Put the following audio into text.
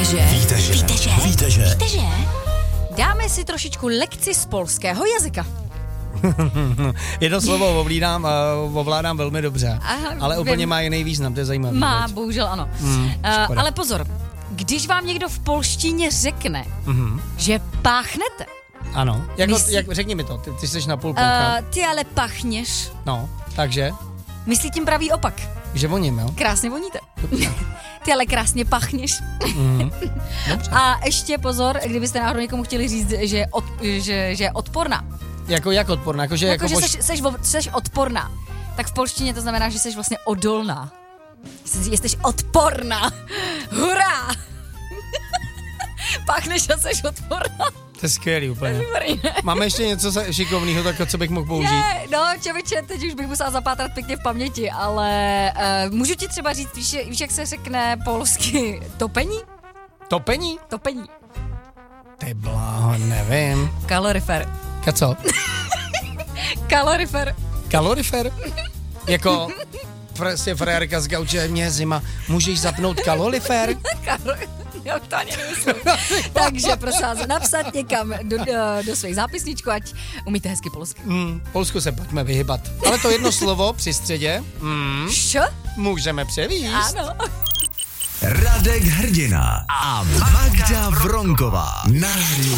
Víte, že? Dáme si trošičku lekci z polského jazyka. Jedno slovo ovládám velmi dobře, ale úplně vím. má jiný význam, to je zajímavé. Má, bohužel ano. Ale pozor, když vám někdo v polštině řekne, že páchnete. Ano, řekni mi to, ty jsi na půl Polka. Ty ale pachněš. No, takže? Myslí tím pravý opak. Že voním, jo? Krásně voníte. Ty ale krásně pachněš. Dobře. A ještě pozor, kdybyste náhodou někomu chtěli říct, že je odporná. Jak odporná? Že seš odporná. Tak v polštině to znamená, že jsi vlastně odolná. Jsi odporná. Hurá! Páchneš a jsi odporná. To je skvělý úplně. Máme ještě něco šikovného, tak co bych mohl použít? Čověče, teď už bych musela zapátrat pěkně v paměti, ale můžu ti třeba říct, víš, jak se řekne polsky topení? Topení? Topení. Ty bláho, nevím. Kalorifer. Co? Kalorifer. Kalorifer? Jako prostě frérka z gauče, mě je zima, můžeš zapnout kalorifer? Jo, to ani nemyslím. Takže prosím vás, napsat někam do svých zápisníčků, ať umíte hezky polsky. Polsku se pojďme vyhybat. Ale to jedno slovo při středě můžeme převíst. Ano. Radek Hrdina a Magda Vronková na